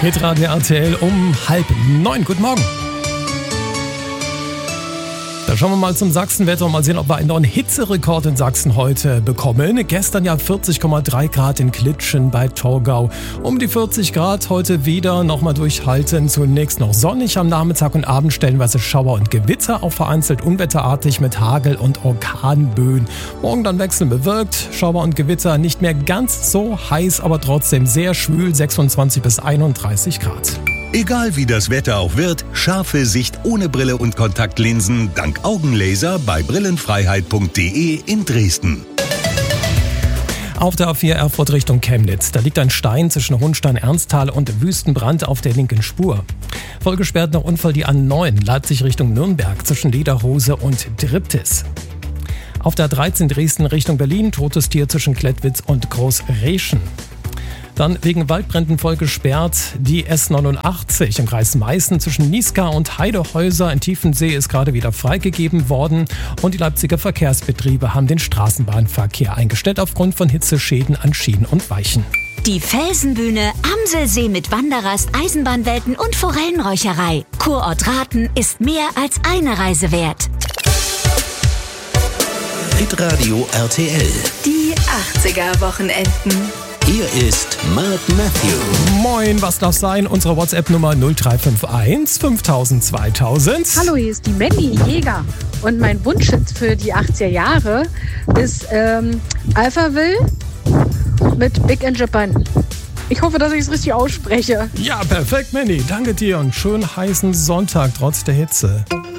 Hitradio RTL um 8:30. Guten Morgen. Da schauen wir mal zum Sachsenwetter und mal sehen, ob wir einen neuen Hitzerekord in Sachsen heute bekommen. Gestern ja 40,3 Grad in Klitschen bei Torgau. Um die 40 Grad heute wieder nochmal durchhalten. Zunächst noch sonnig am Nachmittag und Abend, stellenweise Schauer und Gewitter, auch vereinzelt unwetterartig mit Hagel und Orkanböen. Morgen dann wechselnd bewölkt, Schauer und Gewitter, nicht mehr ganz so heiß, aber trotzdem sehr schwül, 26 bis 31 Grad. Egal wie das Wetter auch wird, scharfe Sicht ohne Brille und Kontaktlinsen dank Augenlaser bei brillenfreiheit.de in Dresden. Auf der A4 Erfurt Richtung Chemnitz. Da liegt ein Stein zwischen Hohenstein-Ernsthal und Wüstenbrand auf der linken Spur. Vollgesperrt nach Unfall die A9 Leipzig Richtung Nürnberg zwischen Lederhose und Triptis. Auf der A13 Dresden Richtung Berlin totes Tier zwischen Klettwitz und Großreschen. Dann wegen Waldbränden voll gesperrt die S89 im Kreis Meißen zwischen Niesgar und Heidehäuser in Tiefensee ist gerade wieder freigegeben worden und die Leipziger Verkehrsbetriebe haben den Straßenbahnverkehr eingestellt aufgrund von Hitzeschäden an Schienen und Weichen. Die Felsenbühne, Amselsee mit Wanderrast, Eisenbahnwelten und Forellenräucherei. Kurort Rathen ist mehr als eine Reise wert. Hitradio RTL. Die 80er-Wochenenden. Hier ist Mark Matthew. Moin, was darf sein? Unsere WhatsApp-Nummer 0351 5000 2000. Hallo, hier ist die Mandy Jäger. Und mein Wunschhit für die 80er Jahre ist Alphaville mit Big in Japan. Ich hoffe, dass ich es richtig ausspreche. Ja, perfekt, Mandy. Danke dir und schönen heißen Sonntag trotz der Hitze.